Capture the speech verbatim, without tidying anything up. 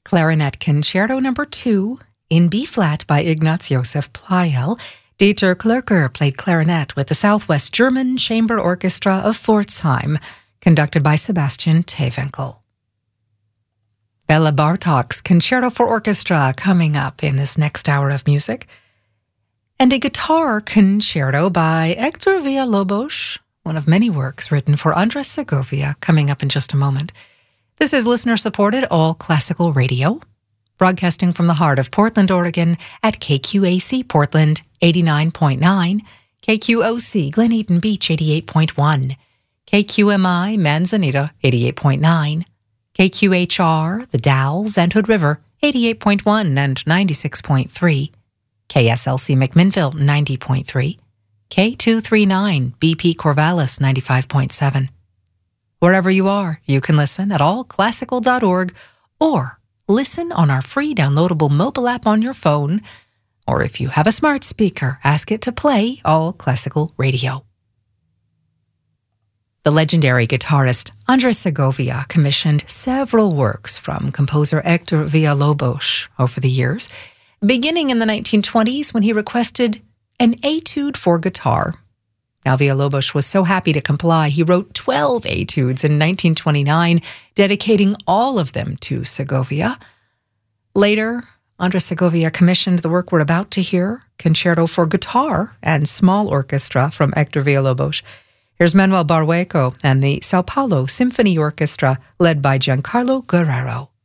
Clarinet Concerto Number two in B-flat by Ignaz Josef Pleyel. Dieter Klöcker played clarinet with the Southwest German Chamber Orchestra of Pforzheim, conducted by Sebastian Teewinkel. Bela Bartok's Concerto for Orchestra coming up in this next hour of music. And a guitar concerto by Hector Villa-Lobos, one of many works written for Andres Segovia, coming up in just a moment. This is listener-supported all classical radio, broadcasting from the heart of Portland, Oregon at K Q A C Portland eighty-nine point nine, K Q O C Glen Eden Beach eighty-eight point one, K Q M I Manzanita eighty-eight point nine, K Q H R The Dalles and Hood River eighty-eight point one and ninety-six point three, K S L C McMinnville ninety point three, K two thirty-nine B P Corvallis ninety-five point seven. Wherever you are, you can listen at all classical dot org or listen on our free downloadable mobile app on your phone, or if you have a smart speaker, ask it to play All Classical Radio. The legendary guitarist Andres Segovia commissioned several works from composer Hector Villa-Lobos over the years, beginning in the nineteen twenties when he requested an etude for guitar. Now, Villa-Lobos was so happy to comply, he wrote twelve etudes in nineteen twenty-nine, dedicating all of them to Segovia. Later, Andres Segovia commissioned the work we're about to hear, Concerto for Guitar and Small Orchestra from Hector Villa-Lobos. Here's Manuel Barrueco and the Sao Paulo Symphony Orchestra, led by Giancarlo Guerrero.